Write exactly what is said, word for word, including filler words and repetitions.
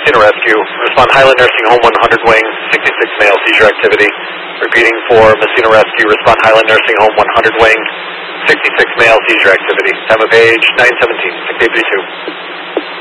Messina Rescue. Respond Highland Nursing Home one hundred wing, sixty-six male seizure activity. Repeating for Messina Rescue. Respond Highland Nursing Home one hundred wing, sixty-six male seizure activity. Time of age nine seventeen, six eight three two.